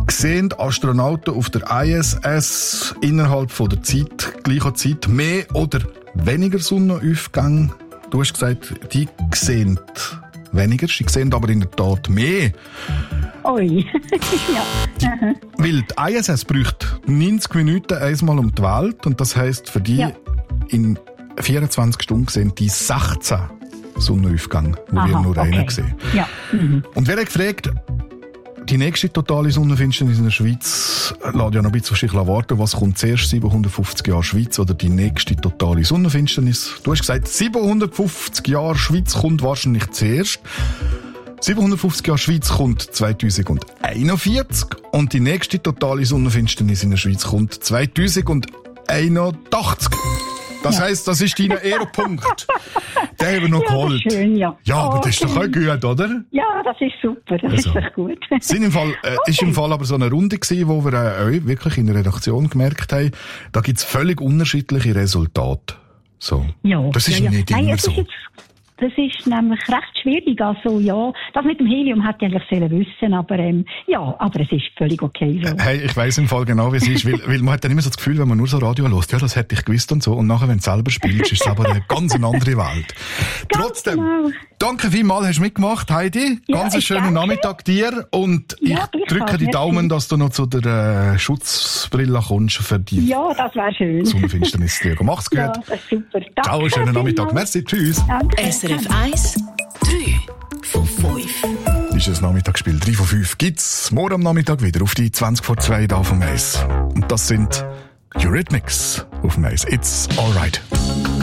sehen Astronauten auf der ISS innerhalb von der gleichen Zeit mehr oder weniger Sonnenaufgänge? Du hast gesagt, die sehen weniger, sie sehen aber in der Tat mehr. Ui, ja. Weil die ISS braucht 90 Minuten einmal um die Welt und das heisst für die in 24 Stunden sehen die 16 Sonnenaufgänge, wo wir nur einen sehen. Ja. Und wer hat gefragt, die nächste totale Sonnenfinsternis in der Schweiz lässt ja noch ein bisschen auf sich warten. Was kommt zuerst, 750 Jahre Schweiz oder die nächste totale Sonnenfinsternis? Du hast gesagt, 750 Jahre Schweiz kommt wahrscheinlich zuerst. 750 Jahre Schweiz kommt 2041 und die nächste totale Sonnenfinsternis in der Schweiz kommt 2081. Das heisst, das ist dein Ehrenpunkt. Den haben wir noch geholt. Das ist schön, ja. Ja, aber das ist doch auch gut, oder? Ja, das ist super. Das ist doch gut. Sind im Fall, ist im Fall aber so eine Runde gewesen, wo wir euch wirklich in der Redaktion gemerkt haben, da gibt's völlig unterschiedliche Resultate. So. Ja, das ist nicht immer so. Das ist nämlich recht schwierig. Also, ja, das mit dem Helium hätte ich eigentlich wissen, aber aber es ist völlig okay so. Hey, ich weiss im Fall genau, wie es ist, weil man hat dann immer so das Gefühl, wenn man nur so Radio hört, ja, das hätte ich gewusst und so, und nachher, wenn du selber spielst, ist es aber eine ganz andere Welt. Trotzdem, danke vielmals, hast du mitgemacht, Heidi. Ganz einen schönen Nachmittag dir und ich drücke die Daumen, dass du noch zu der Schutzbrille kommst für die Sonnenfinsternis. Mach's gut. Ja, das ist super. Danke. Ciao, schönen Nachmittag. Merci, tschüss. Danke. SRF 1, 3 von 5. Ist das Nachmittagsspiel 3 von 5. Gibt's morgen am Nachmittag wieder auf die 20 vor 2 da vom Eis. Und das sind Eurythmics auf dem Eis. It's alright.